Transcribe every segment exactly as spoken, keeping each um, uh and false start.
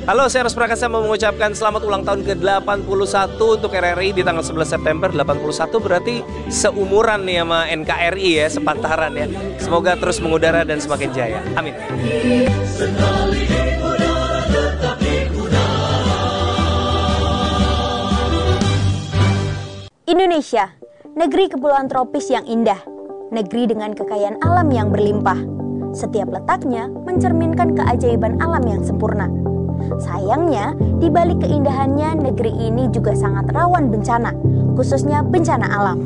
Halo, saya Ros Prakasa mau mengucapkan selamat ulang tahun ke delapan puluh satu untuk R R I di tanggal sebelas September. Delapan puluh satu berarti seumuran nih sama N K R I ya, sepantaran ya. Semoga terus mengudara dan semakin jaya. Amin. Indonesia, negeri kepulauan tropis yang indah, negeri dengan kekayaan alam yang berlimpah. Setiap letaknya mencerminkan keajaiban alam yang sempurna. Sayangnya, di balik keindahannya, negeri ini juga sangat rawan bencana, khususnya bencana alam.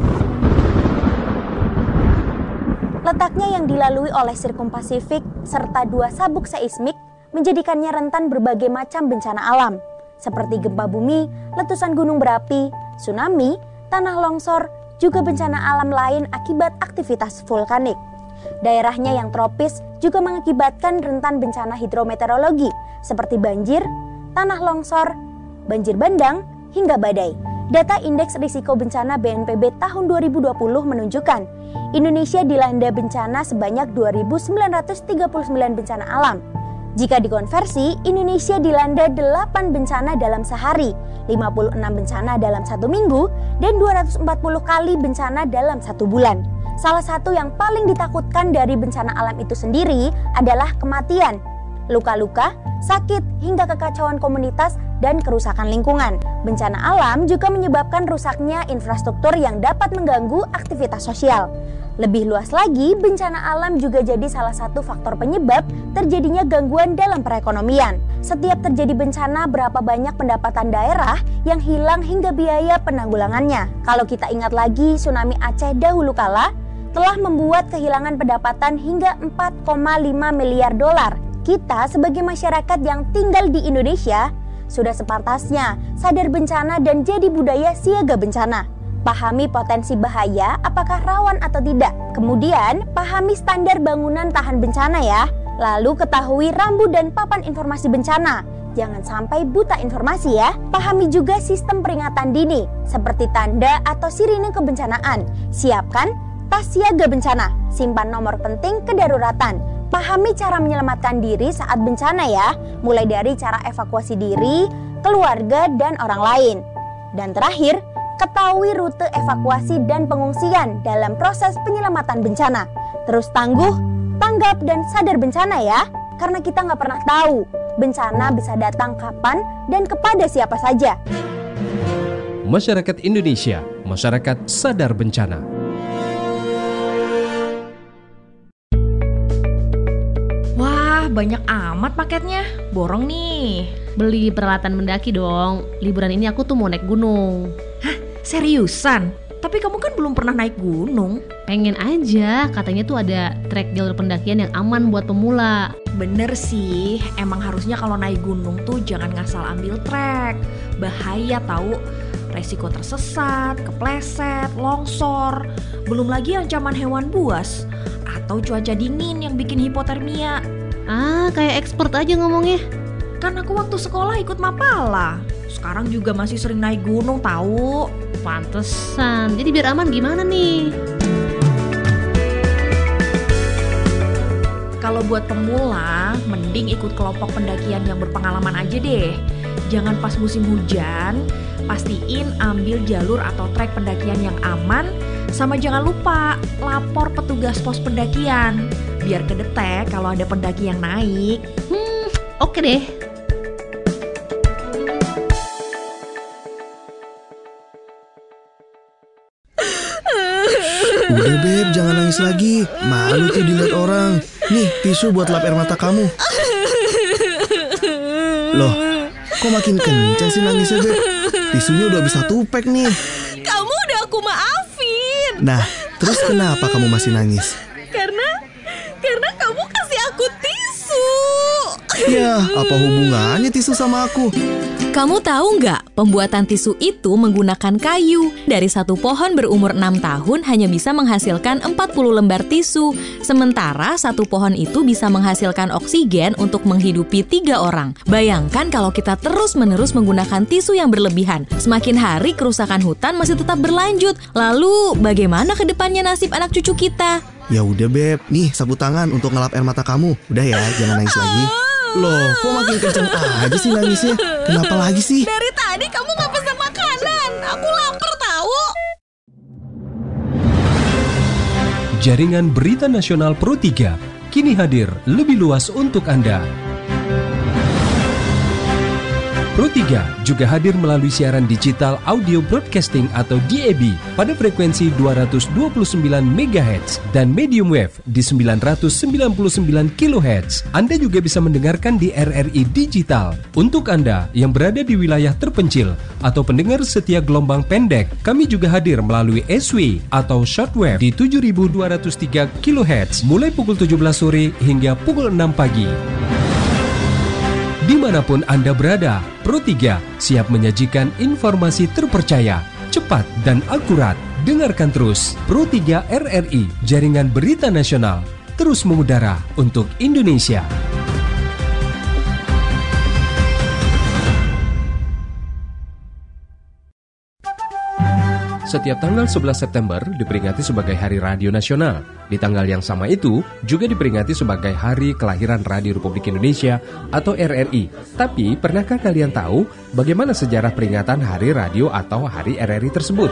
Letaknya yang dilalui oleh Sirkum Pasifik serta dua sabuk seismik menjadikannya rentan berbagai macam bencana alam, seperti gempa bumi, letusan gunung berapi, tsunami, tanah longsor, juga bencana alam lain akibat aktivitas vulkanik. Daerahnya yang tropis juga mengakibatkan rentan bencana hidrometeorologi seperti banjir, tanah longsor, banjir bandang, hingga badai. Data Indeks Risiko Bencana B N P B tahun dua ribu dua puluh menunjukkan Indonesia dilanda bencana sebanyak dua ribu sembilan ratus tiga puluh sembilan bencana alam. Jika dikonversi, Indonesia dilanda delapan bencana dalam sehari, lima puluh enam bencana dalam satu minggu, dan dua ratus empat puluh kali bencana dalam satu bulan. Salah satu yang paling ditakutkan dari bencana alam itu sendiri adalah kematian, luka-luka, sakit, hingga kekacauan komunitas dan kerusakan lingkungan. Bencana alam juga menyebabkan rusaknya infrastruktur yang dapat mengganggu aktivitas sosial. Lebih luas lagi, bencana alam juga jadi salah satu faktor penyebab terjadinya gangguan dalam perekonomian. Setiap terjadi bencana, berapa banyak pendapatan daerah yang hilang hingga biaya penanggulangannya. Kalau kita ingat lagi, tsunami Aceh dahulu kala telah membuat kehilangan pendapatan hingga empat koma lima miliar dolar. Kita sebagai masyarakat yang tinggal di Indonesia sudah sepantasnya sadar bencana dan jadi budaya siaga bencana. Pahami potensi bahaya, apakah rawan atau tidak. Kemudian, pahami standar bangunan tahan bencana ya. Lalu ketahui rambu dan papan informasi bencana. Jangan sampai buta informasi ya. Pahami juga sistem peringatan dini, seperti tanda atau sirine kebencanaan. Siapkan tas siaga bencana, simpan nomor penting kedaruratan. Pahami cara menyelamatkan diri saat bencana ya, mulai dari cara evakuasi diri, keluarga, dan orang lain. Dan terakhir, ketahui rute evakuasi dan pengungsian dalam proses penyelamatan bencana. Terus tangguh, tanggap, dan sadar bencana ya, karena kita nggak pernah tahu bencana bisa datang kapan dan kepada siapa saja. Masyarakat Indonesia, masyarakat sadar bencana. Banyak amat paketnya, borong nih. Beli peralatan mendaki dong. Liburan ini aku tuh mau naik gunung. Hah? Seriusan? Tapi kamu kan belum pernah naik gunung. Pengen aja, katanya tuh ada trek jalur pendakian yang aman buat pemula. Bener sih, emang harusnya kalau naik gunung tuh jangan ngasal ambil trek. Bahaya tahu, resiko tersesat, kepleset, longsor. Belum lagi ancaman hewan buas atau cuaca dingin yang bikin hipotermia. Ah, kayak expert aja ngomongnya. Kan aku waktu sekolah ikut Mapala. Sekarang juga masih sering naik gunung tahu. Pantesan. Jadi biar aman gimana nih? Kalau buat pemula, mending ikut kelompok pendakian yang berpengalaman aja deh. Jangan pas musim hujan, pastiin ambil jalur atau trek pendakian yang aman. Sama jangan lupa lapor petugas pos pendakian, biar kedetek kalau ada pendaki yang naik. Hmm, oke deh. Udah Beb, jangan nangis lagi. Malu tuh dilihat orang. Nih, tisu buat lap air mata kamu. Loh, kok makin kencang sih nangisnya Beb? Tisunya udah habis satu pack nih. Kamu udah aku maafin. Nah, terus kenapa kamu masih nangis? Karena, karena kamu kasih aku tisu. Ya, apa hubungannya tisu sama aku? Kamu tahu nggak, pembuatan tisu itu menggunakan kayu. Dari satu pohon berumur enam tahun hanya bisa menghasilkan empat puluh lembar tisu. Sementara satu pohon itu bisa menghasilkan oksigen untuk menghidupi tiga orang. Bayangkan kalau kita terus-menerus menggunakan tisu yang berlebihan. Semakin hari kerusakan hutan masih tetap berlanjut. Lalu bagaimana ke depannya nasib anak cucu kita? Ya udah Beb, nih sapu tangan untuk ngelap air mata kamu. Udah ya, jangan nangis lagi. Loh, kok makin kenceng aja sih nangisnya? Kenapa lagi sih? Dari tadi kamu gak pesan makanan. Aku lapar tahu. Jaringan Berita Nasional Pro tiga kini hadir lebih luas untuk Anda. Pro tiga juga hadir melalui siaran digital audio broadcasting atau D A B pada frekuensi dua ratus dua puluh sembilan megahertz dan medium wave di sembilan ratus sembilan puluh sembilan kilohertz. Anda juga bisa mendengarkan di R R I Digital. Untuk Anda yang berada di wilayah terpencil atau pendengar setia gelombang pendek, kami juga hadir melalui S W atau shortwave di tujuh ribu dua ratus tiga kilohertz mulai pukul tujuh belas sore hingga pukul enam pagi. Dimanapun Anda berada, Pro tiga siap menyajikan informasi terpercaya, cepat, dan akurat. Dengarkan terus Pro tiga R R I, Jaringan Berita Nasional, terus mengudara untuk Indonesia. Setiap tanggal sebelas September diperingati sebagai Hari Radio Nasional. Di tanggal yang sama itu juga diperingati sebagai Hari Kelahiran Radio Republik Indonesia atau R R I. Tapi pernahkah kalian tahu bagaimana sejarah peringatan Hari Radio atau Hari R R I tersebut?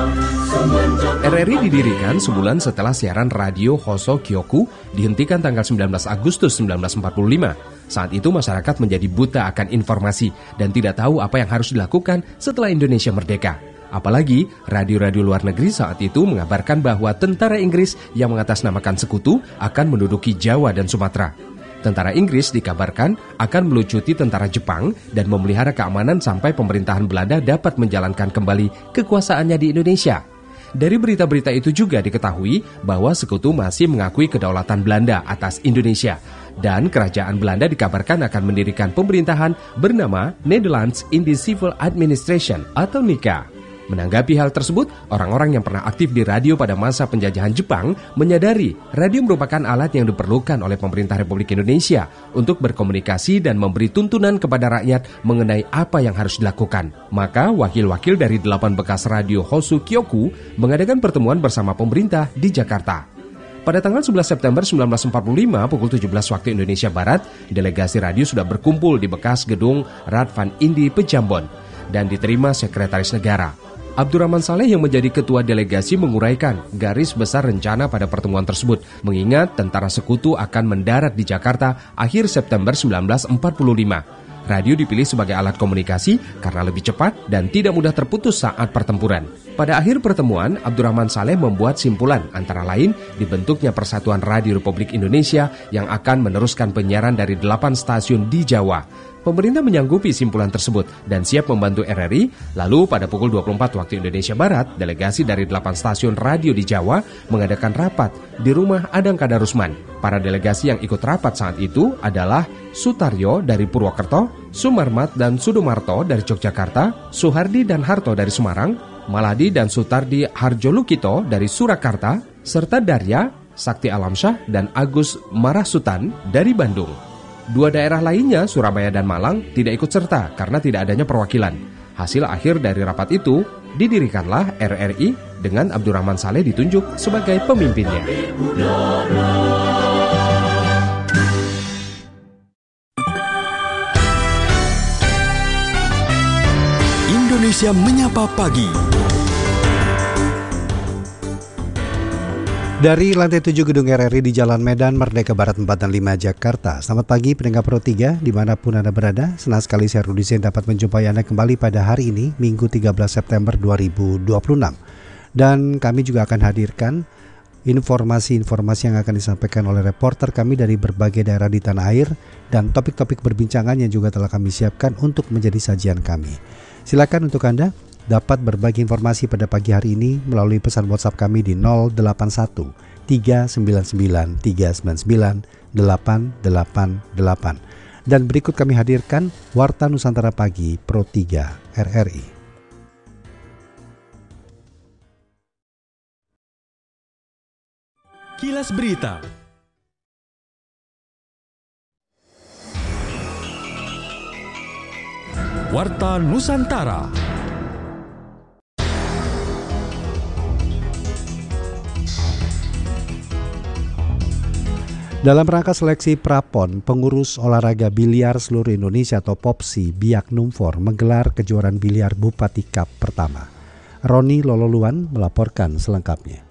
R R I didirikan sebulan setelah siaran radio Hoso Kyoku dihentikan tanggal sembilan belas Agustus seribu sembilan ratus empat puluh lima. Saat itu masyarakat menjadi buta akan informasi dan tidak tahu apa yang harus dilakukan setelah Indonesia merdeka. Apalagi radio-radio luar negeri saat itu mengabarkan bahwa tentara Inggris yang mengatasnamakan sekutu akan menduduki Jawa dan Sumatera. Tentara Inggris dikabarkan akan melucuti tentara Jepang dan memelihara keamanan sampai pemerintahan Belanda dapat menjalankan kembali kekuasaannya di Indonesia. Dari berita-berita itu juga diketahui bahwa sekutu masih mengakui kedaulatan Belanda atas Indonesia. Dan kerajaan Belanda dikabarkan akan mendirikan pemerintahan bernama Netherlands Indies Civil Administration atau N I C A. Menanggapi hal tersebut, orang-orang yang pernah aktif di radio pada masa penjajahan Jepang menyadari radio merupakan alat yang diperlukan oleh pemerintah Republik Indonesia untuk berkomunikasi dan memberi tuntunan kepada rakyat mengenai apa yang harus dilakukan. Maka wakil-wakil dari delapan bekas radio Hoso Kyoku mengadakan pertemuan bersama pemerintah di Jakarta. Pada tanggal sebelas September seribu sembilan ratus empat puluh lima pukul tujuh belas waktu Indonesia Barat, delegasi radio sudah berkumpul di bekas gedung Raad van Indi Pejambon dan diterima Sekretaris Negara. Abdurrahman Saleh yang menjadi ketua delegasi menguraikan garis besar rencana pada pertemuan tersebut, mengingat tentara sekutu akan mendarat di Jakarta akhir September seribu sembilan ratus empat puluh lima. Radio dipilih sebagai alat komunikasi karena lebih cepat dan tidak mudah terputus saat pertempuran. Pada akhir pertemuan, Abdurrahman Saleh membuat simpulan antara lain dibentuknya Persatuan Radio Republik Indonesia yang akan meneruskan penyiaran dari delapan stasiun di Jawa. Pemerintah menyanggupi simpulan tersebut dan siap membantu R R I. Lalu pada pukul dua puluh empat waktu Indonesia Barat, delegasi dari delapan stasiun radio di Jawa mengadakan rapat di rumah Adang Kadarusman. Para delegasi yang ikut rapat saat itu adalah Sutaryo dari Purwokerto, Sumarmat dan Sudumarto dari Yogyakarta, Suhardi dan Harto dari Semarang, Maladi dan Sutardi Harjolukito dari Surakarta, serta Darya, Sakti Alamsyah dan Agus Marasutan dari Bandung. Dua daerah lainnya, Surabaya dan Malang, tidak ikut serta karena tidak adanya perwakilan. Hasil akhir dari rapat itu, didirikanlah R R I dengan Abdurrahman Saleh ditunjuk sebagai pemimpinnya. Indonesia Menyapa Pagi. Dari lantai tujuh gedung R R I di Jalan Medan Merdeka Barat empat dan lima Jakarta. Selamat pagi pendengar Pro tiga dimanapun Anda berada. Senang sekali saya Rudi Zain dapat menjumpai Anda kembali pada hari ini, Minggu tiga belas September dua ribu dua puluh enam. Dan kami juga akan hadirkan informasi-informasi yang akan disampaikan oleh reporter kami dari berbagai daerah di tanah air dan topik-topik perbincangan yang juga telah kami siapkan untuk menjadi sajian kami. Silakan untuk Anda dapat berbagi informasi pada pagi hari ini melalui pesan WhatsApp kami di nol delapan satu tiga sembilan sembilan tiga sembilan sembilan delapan delapan delapan. Dan berikut kami hadirkan Warta Nusantara Pagi Pro tiga R R I. Kilas Berita. Warta Nusantara. Dalam rangka seleksi Prapon, pengurus olahraga biliar seluruh Indonesia atau Popsi Biak Numfor menggelar kejuaraan biliar Bupati Cup pertama. Roni Lololuan melaporkan selengkapnya.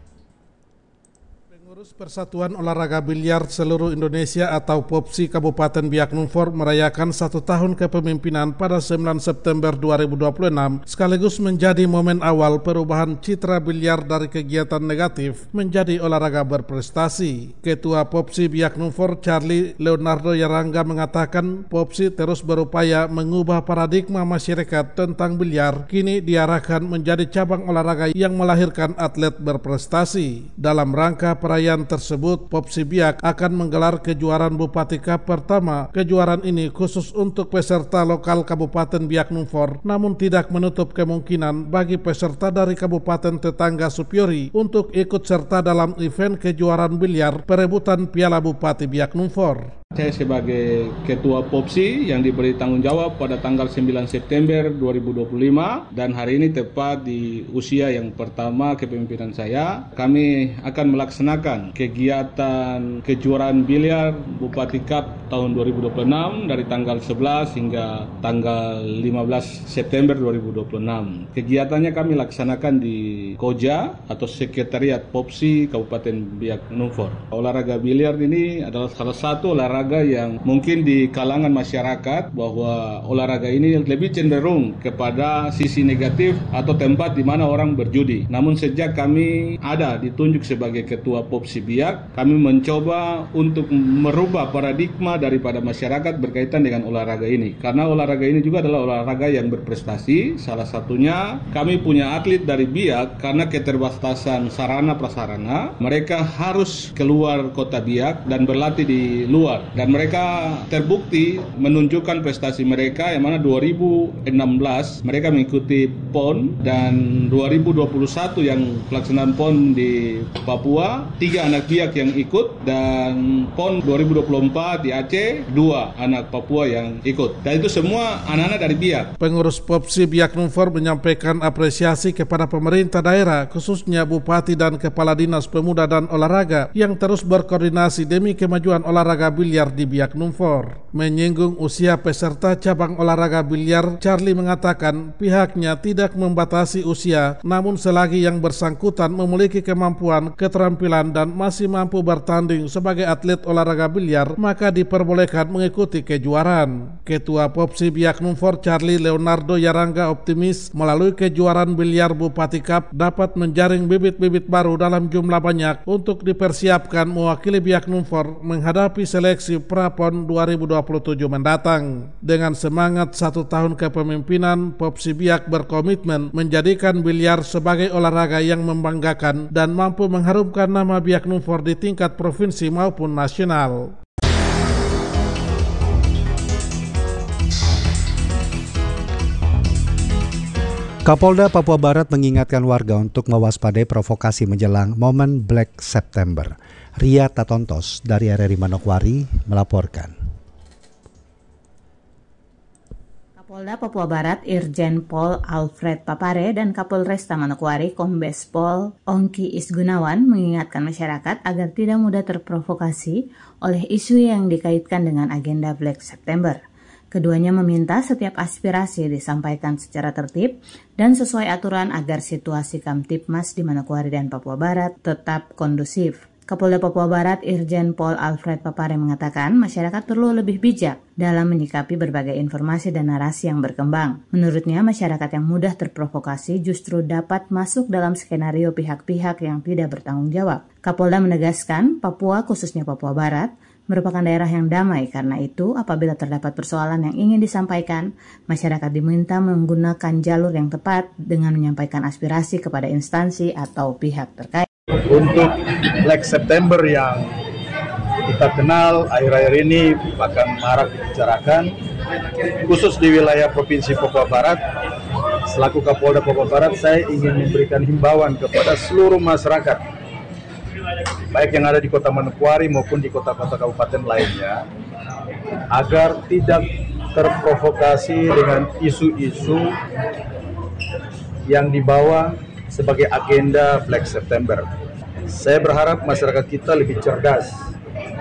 Persatuan Olahraga Biliar Seluruh Indonesia atau Popsi Kabupaten Biak Numfor merayakan satu tahun kepemimpinan pada sembilan September dua ribu dua puluh enam sekaligus menjadi momen awal perubahan citra biliar dari kegiatan negatif menjadi olahraga berprestasi. Ketua Popsi Biak Numfor Charlie Leonardo Yarangga mengatakan Popsi terus berupaya mengubah paradigma masyarakat tentang biliar, kini diarahkan menjadi cabang olahraga yang melahirkan atlet berprestasi. Dalam rangka perayaan tersebut, Popsi Biak akan menggelar kejuaraan Bupati Cup pertama. Kejuaraan ini khusus untuk peserta lokal Kabupaten Biak Numfor, namun tidak menutup kemungkinan bagi peserta dari kabupaten tetangga Supiori untuk ikut serta dalam event kejuaraan biliar perebutan Piala Bupati Biak Numfor. Saya sebagai Ketua Popsi yang diberi tanggung jawab pada tanggal sembilan September dua ribu dua puluh lima dan hari ini tepat di usia yang pertama kepemimpinan saya, kami akan melaksanakan kegiatan kejuaraan biliar Bupati Cup tahun dua ribu dua puluh enam dari tanggal sebelas hingga tanggal lima belas September dua ribu dua puluh enam. Kegiatannya kami laksanakan di Koja atau Sekretariat Popsi Kabupaten Biak Numfor. Olahraga biliar ini adalah salah satu olahraga yang mungkin di kalangan masyarakat bahwa olahraga ini lebih cenderung kepada sisi negatif atau tempat di mana orang berjudi. Namun sejak kami ada ditunjuk sebagai Ketua Popsi Biak, kami mencoba untuk merubah paradigma daripada masyarakat berkaitan dengan olahraga ini. Karena olahraga ini juga adalah olahraga yang berprestasi. Salah satunya kami punya atlet dari Biak karena keterbatasan sarana prasarana. Mereka harus keluar kota Biak dan berlatih di luar. Dan mereka terbukti menunjukkan prestasi mereka yang mana dua ribu enam belas mereka mengikuti P O N dan dua ribu dua puluh satu yang pelaksanaan P O N di Papua, tiga anak Biak yang ikut, dan P O N dua ribu dua puluh empat di Aceh, dua anak Papua yang ikut. Dan itu semua anak-anak dari Biak. Pengurus Popsi Biak Numfor menyampaikan apresiasi kepada pemerintah daerah, khususnya Bupati dan Kepala Dinas Pemuda dan Olahraga yang terus berkoordinasi demi kemajuan olahraga biliar di Biak Numfor. Menyinggung usia peserta cabang olahraga biliar, Charlie mengatakan pihaknya tidak membatasi usia, namun selagi yang bersangkutan memiliki kemampuan, keterampilan dan masih mampu bertanding sebagai atlet olahraga biliar, maka diperbolehkan mengikuti kejuaraan. Ketua Popsi Biak Numfor Charlie Leonardo Yarangga optimis melalui kejuaraan biliar Bupati Cup dapat menjaring bibit-bibit baru dalam jumlah banyak untuk dipersiapkan mewakili Biak Numfor menghadapi seleksi Prapon dua ribu dua puluh tujuh mendatang. Dengan semangat satu tahun kepemimpinan, Popsi Biak berkomitmen menjadikan biliar sebagai olahraga yang membanggakan dan mampu mengharumkan nama Biak Numfor di tingkat provinsi maupun nasional. Kapolda Papua Barat mengingatkan warga untuk mewaspadai provokasi menjelang momen Black September. Ria Tatontos dari R R I Manokwari melaporkan. Kapolda Papua Barat Irjen Pol Alfred Papare dan Kapolresta Manokwari Kombes Pol Ongki Isgunawan mengingatkan masyarakat agar tidak mudah terprovokasi oleh isu yang dikaitkan dengan agenda Black September. Keduanya meminta setiap aspirasi disampaikan secara tertib dan sesuai aturan agar situasi Kamtipmas di Manokwari dan Papua Barat tetap kondusif. Kapolda Papua Barat Irjen Pol Alfred Papare mengatakan masyarakat perlu lebih bijak dalam menyikapi berbagai informasi dan narasi yang berkembang. Menurutnya, masyarakat yang mudah terprovokasi justru dapat masuk dalam skenario pihak-pihak yang tidak bertanggung jawab. Kapolda menegaskan Papua, khususnya Papua Barat, merupakan daerah yang damai. Karena itu, apabila terdapat persoalan yang ingin disampaikan, masyarakat diminta menggunakan jalur yang tepat dengan menyampaikan aspirasi kepada instansi atau pihak terkait. Untuk Black September yang kita kenal akhir-akhir ini bahkan marak dibicarakan, khusus di wilayah Provinsi Papua Barat, selaku Kapolda Papua Barat, saya ingin memberikan himbauan kepada seluruh masyarakat, baik yang ada di Kota Manokwari maupun di kota-kota kabupaten lainnya, agar tidak terprovokasi dengan isu-isu yang dibawa sebagai agenda Black September. Saya berharap masyarakat kita lebih cerdas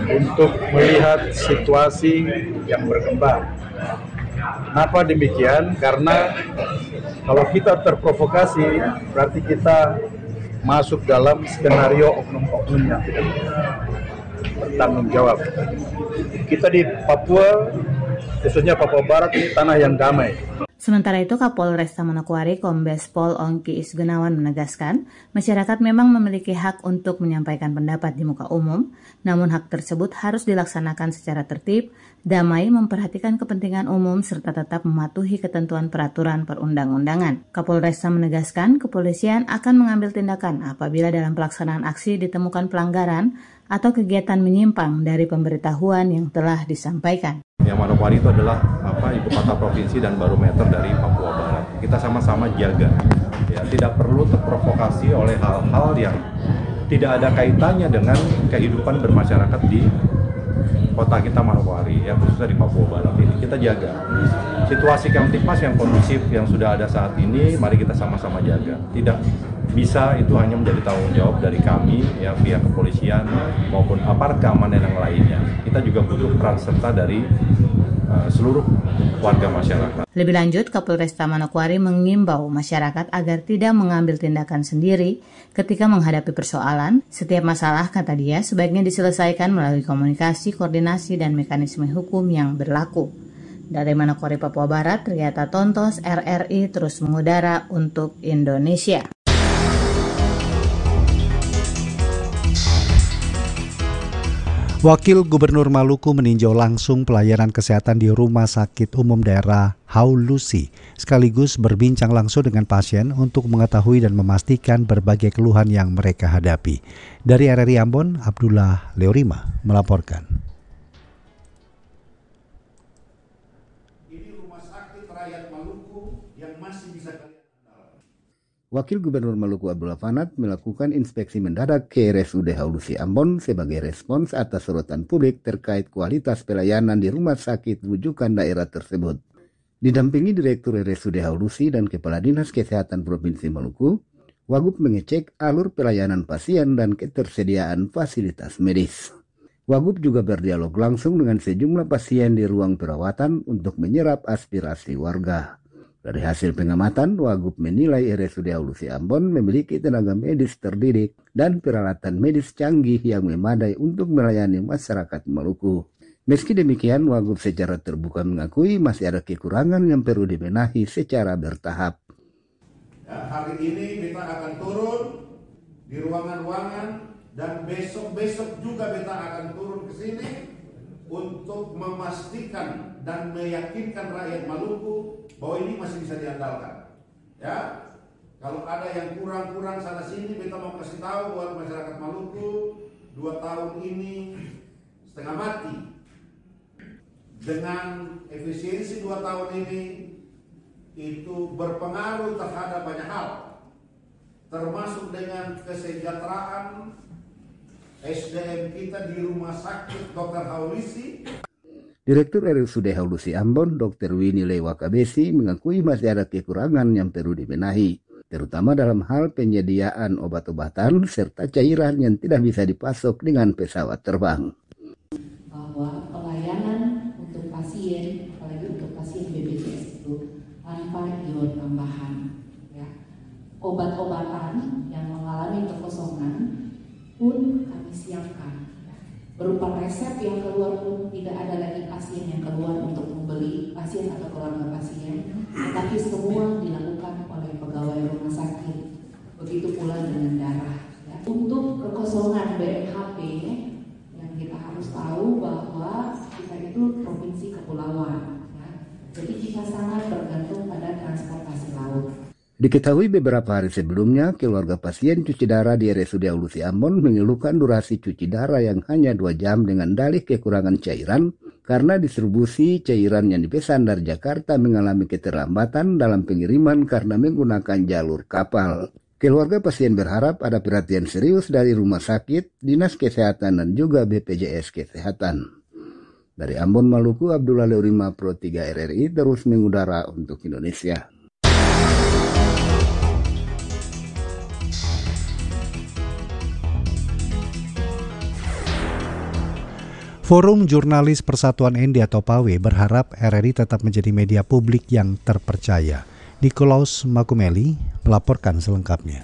untuk melihat situasi yang berkembang. Kenapa demikian? Karena kalau kita terprovokasi, berarti kita masuk dalam skenario oknum-oknum yang tidak bertanggung jawab. Kita di Papua, khususnya Papua Barat, ini tanah yang damai. Sementara itu, Kapolresta Manokwari Kombes Pol Ongki Isgunawan menegaskan, masyarakat memang memiliki hak untuk menyampaikan pendapat di muka umum, namun hak tersebut harus dilaksanakan secara tertib, damai, memperhatikan kepentingan umum, serta tetap mematuhi ketentuan peraturan perundang-undangan. Kapolresta menegaskan, kepolisian akan mengambil tindakan apabila dalam pelaksanaan aksi ditemukan pelanggaran atau kegiatan menyimpang dari pemberitahuan yang telah disampaikan. Ya, Manokwari itu adalah apa ibu kota provinsi dan barometer dari Papua Barat. Kita sama-sama jaga, ya, tidak perlu terprovokasi oleh hal-hal yang tidak ada kaitannya dengan kehidupan bermasyarakat di kota kita Manokwari, ya, khususnya di Papua Barat ini. Kita jaga situasi Kamtipmas yang kondusif yang sudah ada saat ini. Mari kita sama-sama jaga. Tidak bisa itu hanya menjadi tanggung jawab dari kami, ya, pihak kepolisian maupun aparat keamanan yang lainnya. Kita juga butuh peran serta dari uh, seluruh warga masyarakat. Lebih lanjut, Kapolresta Manokwari mengimbau masyarakat agar tidak mengambil tindakan sendiri ketika menghadapi persoalan. Setiap masalah, kata dia, sebaiknya diselesaikan melalui komunikasi, koordinasi, dan mekanisme hukum yang berlaku. Dari Manokwari, Papua Barat, Riyata Tontos, R R I terus mengudara untuk Indonesia. Wakil Gubernur Maluku meninjau langsung pelayanan kesehatan di Rumah Sakit Umum Daerah Haulusi, sekaligus berbincang langsung dengan pasien untuk mengetahui dan memastikan berbagai keluhan yang mereka hadapi. Dari R R I Ambon, Abdullah Leorima melaporkan. Wakil Gubernur Maluku Abdullah Fanat melakukan inspeksi mendadak ke R S U D Haulusi Ambon sebagai respons atas sorotan publik terkait kualitas pelayanan di rumah sakit rujukan daerah tersebut. Didampingi Direktur R S U D Haulusi dan Kepala Dinas Kesehatan Provinsi Maluku, Wagub mengecek alur pelayanan pasien dan ketersediaan fasilitas medis. Wagub juga berdialog langsung dengan sejumlah pasien di ruang perawatan untuk menyerap aspirasi warga. Dari hasil pengamatan, Wagub menilai R S U D Haulusi Ambon memiliki tenaga medis terdidik dan peralatan medis canggih yang memadai untuk melayani masyarakat Maluku. Meski demikian, Wagub secara terbuka mengakui masih ada kekurangan yang perlu dibenahi secara bertahap. Ya, hari ini kita akan turun di ruangan-ruangan dan besok-besok juga kita akan turun ke sini untuk memastikan dan meyakinkan rakyat Maluku bahwa ini masih bisa diandalkan. Ya, kalau ada yang kurang-kurang sana sini, kita mau kasih tahu buat masyarakat Maluku, dua tahun ini setengah mati. Dengan efisiensi dua tahun ini itu berpengaruh terhadap banyak hal, termasuk dengan kesejahteraan S D M kita di Rumah Sakit Dokter Haulusi. Direktur R S U D Haulusi Ambon, Dokter Winnie Lewakabesi, mengakui masih ada kekurangan yang perlu dibenahi, terutama dalam hal penyediaan obat-obatan serta cairan yang tidak bisa dipasok dengan pesawat terbang. Bahwa pelayanan untuk pasien, apalagi untuk pasien B P J S itu tanpa ion tambahan, ya. Obat-obatan yang mengalami kekosongan pun kami siapkan. Berupa resep yang keluar pun tidak ada lagi pasien yang keluar untuk membeli, pasien atau keluarga pasien, tetapi semua dilakukan oleh pegawai rumah sakit. Begitu pula dengan darah. Ya. Untuk kekosongan B M H P, yang kita harus tahu bahwa kita itu provinsi kepulauan. Ya. Jadi kita sangat bergantung pada transportasi laut. Diketahui beberapa hari sebelumnya, keluarga pasien cuci darah di R S U D Haulusi Ambon mengeluhkan durasi cuci darah yang hanya dua jam dengan dalih kekurangan cairan karena distribusi cairan yang dipesan dari Jakarta mengalami keterlambatan dalam pengiriman karena menggunakan jalur kapal. Keluarga pasien berharap ada perhatian serius dari rumah sakit, dinas kesehatan dan juga B P J S Kesehatan. Dari Ambon, Maluku, Abdullah Leorima, Pro tiga R R I terus mengudara untuk Indonesia. Forum Jurnalis Persatuan Ende atau P A W E berharap R R I tetap menjadi media publik yang terpercaya. Nikolaus Makumeli melaporkan selengkapnya.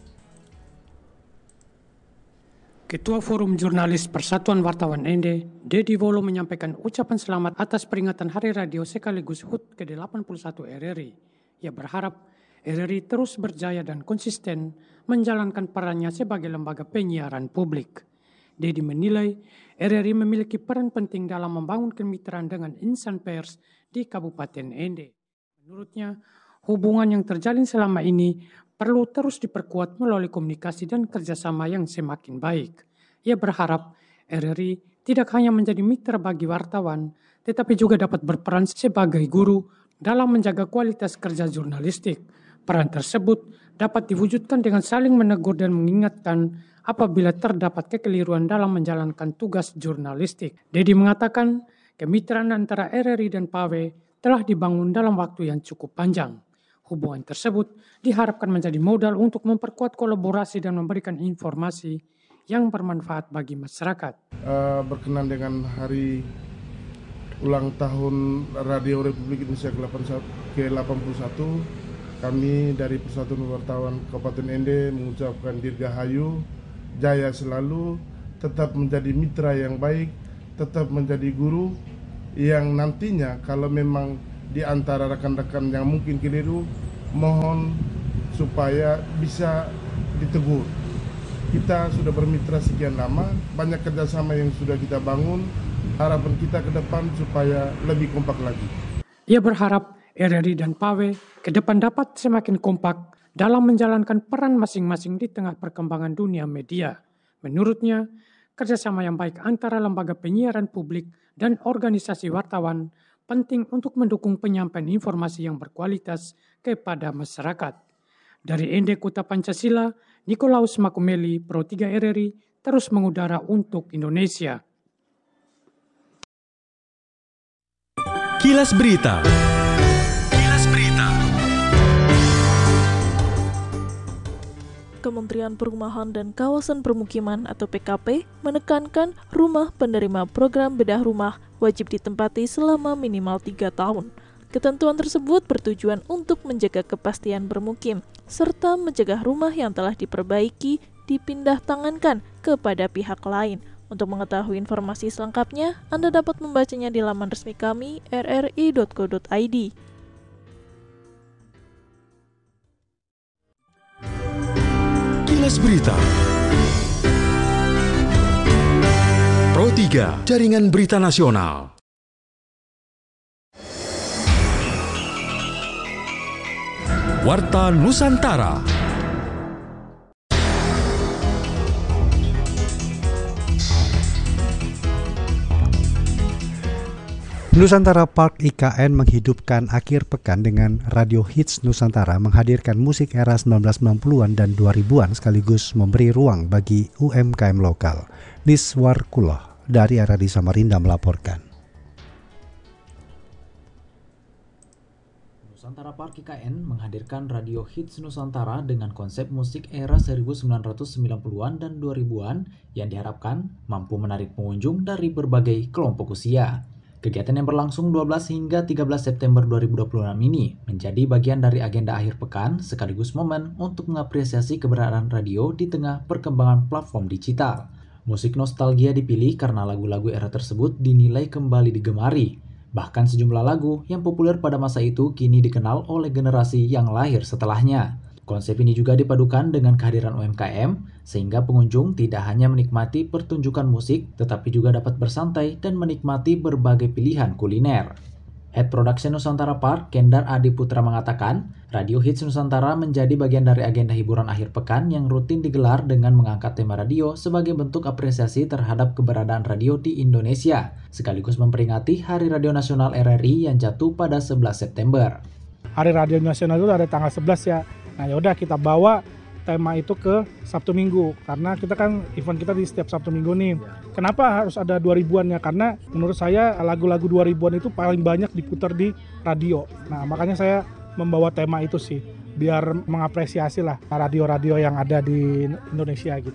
Ketua Forum Jurnalis Persatuan Wartawan Ende, Dedi Wolo menyampaikan ucapan selamat atas peringatan Hari Radio sekaligus H U T ke delapan puluh satu R R I. Ia berharap R R I terus berjaya dan konsisten menjalankan perannya sebagai lembaga penyiaran publik. Dedi menilai R R I memiliki peran penting dalam membangun kemitraan dengan insan pers di Kabupaten Ende. Menurutnya, hubungan yang terjalin selama ini perlu terus diperkuat melalui komunikasi dan kerjasama yang semakin baik. Ia berharap R R I tidak hanya menjadi mitra bagi wartawan, tetapi juga dapat berperan sebagai guru dalam menjaga kualitas kerja jurnalistik. Peran tersebut dapat diwujudkan dengan saling menegur dan mengingatkan apabila terdapat kekeliruan dalam menjalankan tugas jurnalistik. Dedi mengatakan kemitraan antara R R I dan P A W E telah dibangun dalam waktu yang cukup panjang. Hubungan tersebut diharapkan menjadi modal untuk memperkuat kolaborasi dan memberikan informasi yang bermanfaat bagi masyarakat. Uh, berkenan dengan hari ulang tahun Radio Republik Indonesia ke delapan puluh satu, kami dari Persatuan Wartawan Kabupaten Ende mengucapkan dirgahayu, jaya selalu, tetap menjadi mitra yang baik, tetap menjadi guru yang nantinya kalau memang di antara rekan-rekan yang mungkin keliru, mohon supaya bisa ditegur. Kita sudah bermitra sekian lama, banyak kerjasama yang sudah kita bangun, harapan kita ke depan supaya lebih kompak lagi. Ia berharap R R I dan P A W E ke depan dapat semakin kompak dalam menjalankan peran masing-masing di tengah perkembangan dunia media. Menurutnya, kerjasama yang baik antara lembaga penyiaran publik dan organisasi wartawan penting untuk mendukung penyampaian informasi yang berkualitas kepada masyarakat. Dari Ende Kota Pancasila, Nikolaus Makumeli, Pro tiga R R I, terus mengudara untuk Indonesia. Kilas Berita. Kilas Berita. Kementerian Perumahan dan Kawasan Permukiman atau P K P menekankan rumah penerima program bedah rumah wajib ditempati selama minimal tiga tahun. Ketentuan tersebut bertujuan untuk menjaga kepastian bermukim serta mencegah rumah yang telah diperbaiki dipindah tangankan kepada pihak lain. Untuk mengetahui informasi selengkapnya, Anda dapat membacanya di laman resmi kami r r i dot co dot i d. Kilas Berita. Pro tiga, Jaringan Berita Nasional. Warta Nusantara. Nusantara Park I K N menghidupkan akhir pekan dengan Radio Hits Nusantara menghadirkan musik era sembilan belas sembilan puluhan dan dua ribuan sekaligus memberi ruang bagi U M K M lokal. Niswar Kuloh dari R R I Samarinda melaporkan. Nusantara Park I K N menghadirkan Radio Hits Nusantara dengan konsep musik era seribu sembilan ratus sembilan puluhan dan dua ribuan yang diharapkan mampu menarik pengunjung dari berbagai kelompok usia. Kegiatan yang berlangsung dua belas hingga tiga belas September dua ribu dua puluh enam ini menjadi bagian dari agenda akhir pekan sekaligus momen untuk mengapresiasi keberadaan radio di tengah perkembangan platform digital. Musik nostalgia dipilih karena lagu-lagu era tersebut dinilai kembali digemari. Bahkan sejumlah lagu yang populer pada masa itu kini dikenal oleh generasi yang lahir setelahnya. Konsep ini juga dipadukan dengan kehadiran U M K M, sehingga pengunjung tidak hanya menikmati pertunjukan musik, tetapi juga dapat bersantai dan menikmati berbagai pilihan kuliner. Head Production Nusantara Park, Kendar Adi Putra mengatakan, Radio Hits Nusantara menjadi bagian dari agenda hiburan akhir pekan yang rutin digelar dengan mengangkat tema radio sebagai bentuk apresiasi terhadap keberadaan radio di Indonesia, sekaligus memperingati Hari Radio Nasional R R I yang jatuh pada sebelas September. Hari Radio Nasional itu ada tanggal sebelas ya. Nah yaudah kita bawa tema itu ke Sabtu Minggu karena kita kan event kita di setiap Sabtu Minggu nih. Kenapa harus ada dua ribuan-nya? Karena menurut saya lagu-lagu dua ribuan itu paling banyak diputar di radio. Nah makanya saya membawa tema itu sih biar mengapresiasi lah radio-radio yang ada di Indonesia gitu.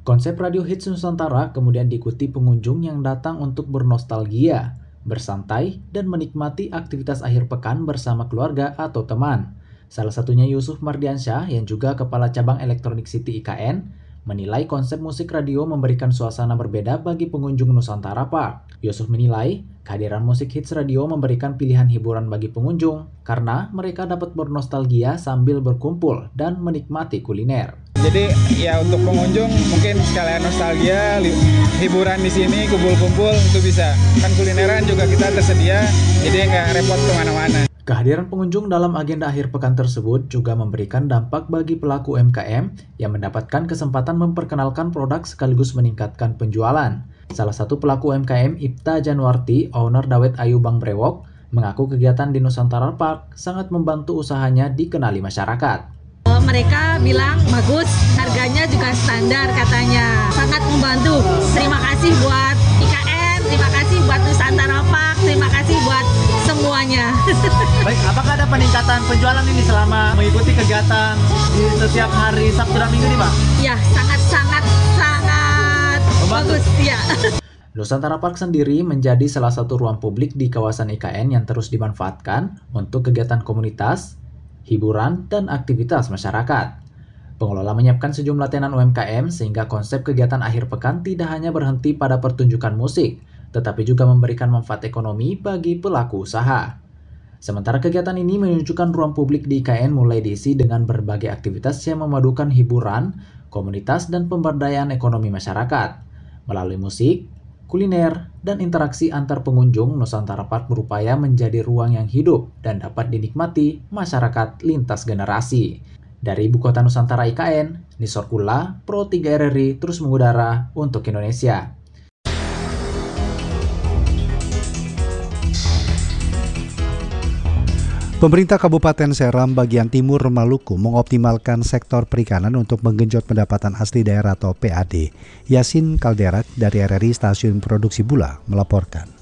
Konsep Radio Hits Nusantara kemudian diikuti pengunjung yang datang untuk bernostalgia, bersantai, dan menikmati aktivitas akhir pekan bersama keluarga atau teman. Salah satunya Yusuf Mardiansyah yang juga Kepala Cabang Electronic City I K N, menilai konsep musik radio memberikan suasana berbeda bagi pengunjung Nusantara Park. Yusuf menilai, kehadiran musik hits radio memberikan pilihan hiburan bagi pengunjung karena mereka dapat bernostalgia sambil berkumpul dan menikmati kuliner. Jadi ya untuk pengunjung mungkin sekalian nostalgia, hiburan di sini, kumpul-kumpul itu bisa. Kan kulineran juga kita tersedia, jadi nggak repot kemana-mana. Kehadiran pengunjung dalam agenda akhir pekan tersebut juga memberikan dampak bagi pelaku U M K M yang mendapatkan kesempatan memperkenalkan produk sekaligus meningkatkan penjualan. Salah satu pelaku U M K M, Ipta Januarti, owner Dawet Ayu Bang Brewok, mengaku kegiatan di Nusantara Park sangat membantu usahanya dikenali masyarakat. Mereka bilang bagus, harganya juga standar katanya. Sangat membantu. Terima kasih buat I K N, terima kasih buat Nusantara Park, terima kasih buat semuanya. Baik, apakah ada peningkatan penjualan ini selama mengikuti kegiatan di setiap hari Sabtu dan Minggu nih, Pak? Ya, sangat-sangat sangat bagus, ya. Nusantara Park sendiri menjadi salah satu ruang publik di kawasan I K N yang terus dimanfaatkan untuk kegiatan komunitas, hiburan, dan aktivitas masyarakat. Pengelola menyiapkan sejumlah tenan U M K M sehingga konsep kegiatan akhir pekan tidak hanya berhenti pada pertunjukan musik, tetapi juga memberikan manfaat ekonomi bagi pelaku usaha. Sementara kegiatan ini menunjukkan ruang publik di I K N mulai diisi dengan berbagai aktivitas yang memadukan hiburan, komunitas, dan pemberdayaan ekonomi masyarakat. Melalui musik, kuliner, dan interaksi antar pengunjung, Nusantara Park berupaya menjadi ruang yang hidup dan dapat dinikmati masyarakat lintas generasi. Dari Ibu Kota Nusantara I K N, Nisor Kula, Pro tiga R R I terus mengudara untuk Indonesia. Pemerintah Kabupaten Seram bagian timur Maluku mengoptimalkan sektor perikanan untuk menggenjot pendapatan asli daerah atau P A D. Yasin Kalderak dari R R I Stasiun Produksi Bula melaporkan.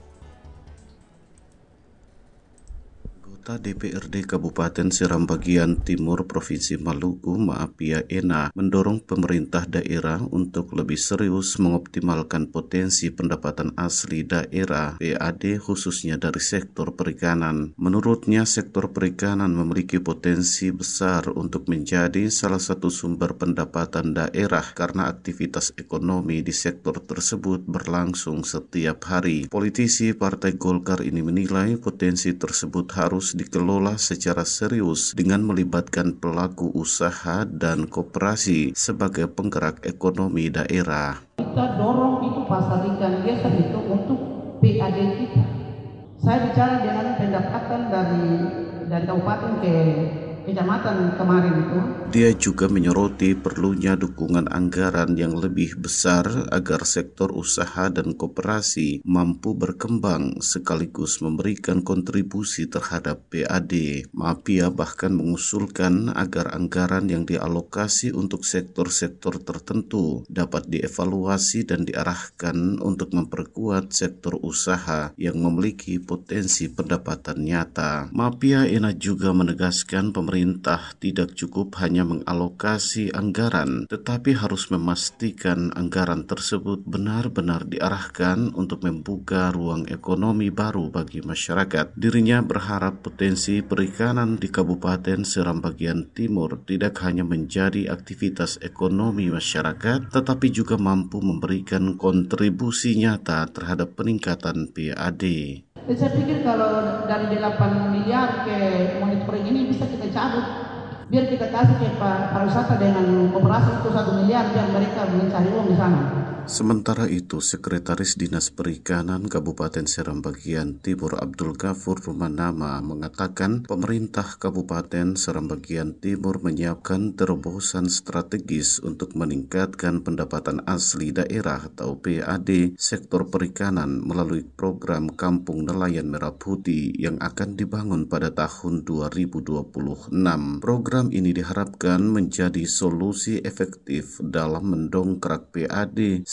D P R D Kabupaten Seram bagian timur Provinsi Maluku, Maapia Ena, mendorong pemerintah daerah untuk lebih serius mengoptimalkan potensi pendapatan asli daerah P A D khususnya dari sektor perikanan. Menurutnya, sektor perikanan memiliki potensi besar untuk menjadi salah satu sumber pendapatan daerah karena aktivitas ekonomi di sektor tersebut berlangsung setiap hari. Politisi Partai Golkar ini menilai potensi tersebut harus dikelola secara serius dengan melibatkan pelaku usaha dan koperasi sebagai penggerak ekonomi daerah. Kita dorong itu pasar ikan geser itu untuk P A D kita. Saya bicara dengan pendapatan dari dari kabupaten ke kecamatan kemarin itu. Dia juga menyoroti perlunya dukungan anggaran yang lebih besar agar sektor usaha dan koperasi mampu berkembang sekaligus memberikan kontribusi terhadap P A D. Mapia bahkan mengusulkan agar anggaran yang dialokasi untuk sektor-sektor tertentu dapat dievaluasi dan diarahkan untuk memperkuat sektor usaha yang memiliki potensi pendapatan nyata. Mapia Ena juga menegaskan pemerintah Pemerintah tidak cukup hanya mengalokasi anggaran, tetapi harus memastikan anggaran tersebut benar-benar diarahkan untuk membuka ruang ekonomi baru bagi masyarakat. Dirinya berharap potensi perikanan di Kabupaten Seram bagian timur tidak hanya menjadi aktivitas ekonomi masyarakat, tetapi juga mampu memberikan kontribusi nyata terhadap peningkatan P A D. Saya pikir kalau dari delapan miliar ke monitoring ini bisa kita cabut, biar kita kasih ke pariwisata dengan koperasi itu satu miliar biar mereka mencari uang di sana. Sementara itu, Sekretaris Dinas Perikanan Kabupaten Seram bagian Timur Abdul Ghafur Rumanama mengatakan pemerintah Kabupaten Seram bagian Timur menyiapkan terobosan strategis untuk meningkatkan pendapatan asli daerah atau P A D sektor perikanan melalui program Kampung Nelayan Merah Putih yang akan dibangun pada tahun dua ribu dua puluh enam. Program ini diharapkan menjadi solusi efektif dalam mendongkrak P A D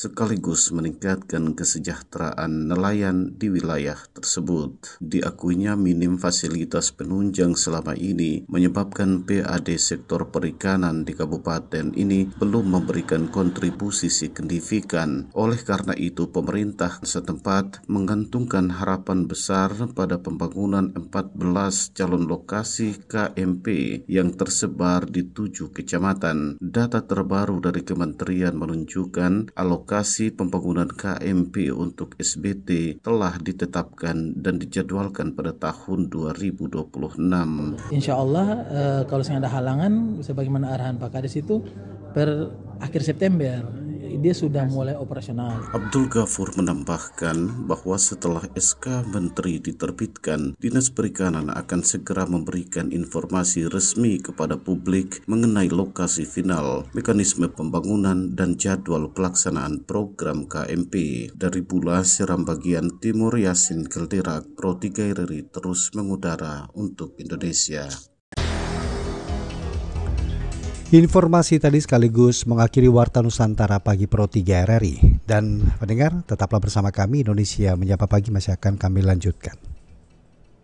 sekaligus meningkatkan kesejahteraan nelayan di wilayah tersebut. Diakuinya minim fasilitas penunjang selama ini menyebabkan P A D sektor perikanan di kabupaten ini belum memberikan kontribusi signifikan. Oleh karena itu, pemerintah setempat menggantungkan harapan besar pada pembangunan empat belas calon lokasi K M P yang tersebar di tujuh kecamatan. Data terbaru dari Kementerian menunjukkan alokasi pembangunan K M P untuk S B T telah ditetapkan dan dijadwalkan pada tahun dua ribu dua puluh enam. Insya Allah eh, kalau ada halangan, sebagaimana arahan Pak Kades itu per akhir September dia sudah mulai operasional. Abdul Ghafur menambahkan bahwa setelah S K Menteri diterbitkan, Dinas Perikanan akan segera memberikan informasi resmi kepada publik mengenai lokasi final, mekanisme pembangunan, dan jadwal pelaksanaan program K M P. Dari Bula, Seram bagian Timur, Yasin Kelderak, Pro tiga R R I terus mengudara untuk Indonesia. Informasi tadi sekaligus mengakhiri Warta Nusantara pagi Pro tiga R R I. Dan pendengar, tetaplah bersama kami, Indonesia Menyapa Pagi masih akan kami lanjutkan.